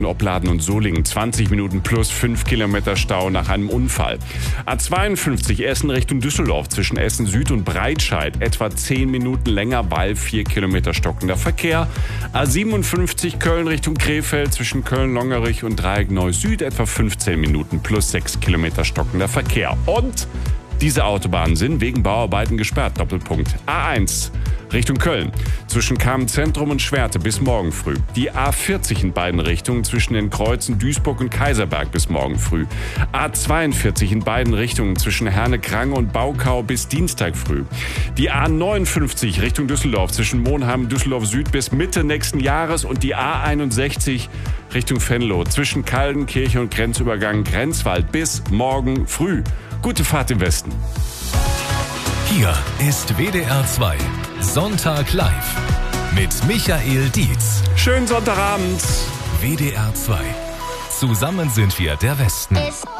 Opladen und Solingen 20 Minuten plus 5 Kilometer Stau nach einem Unfall. A52 Essen Richtung Düsseldorf zwischen Essen Süd und Breitscheid etwa 10 Minuten länger, weil 4 Kilometer stockender Verkehr. A57 Köln Richtung Krefeld zwischen Köln-Longerich und Dreieck Neuss Süd etwa 15 Minuten plus 6 Kilometer stockender Verkehr. Und diese Autobahnen sind wegen Bauarbeiten gesperrt. Doppelpunkt. A1 Richtung Köln zwischen Kamen-Zentrum und Schwerte bis morgen früh. Die A40 in beiden Richtungen zwischen den Kreuzen Duisburg und Kaiserberg bis morgen früh. A42 in beiden Richtungen zwischen Herne-Krange und Baukau bis Dienstag früh. Die A59 Richtung Düsseldorf zwischen Monheim und Düsseldorf Süd bis Mitte nächsten Jahres und die A61 Richtung Venlo zwischen Kaldenkirche und Grenzübergang Grenzwald bis morgen früh. Gute Fahrt im Westen. Hier ist WDR 2 Sonntag live mit Michael Dietz. Schönen Sonntagabend. WDR 2. Zusammen sind wir der Westen.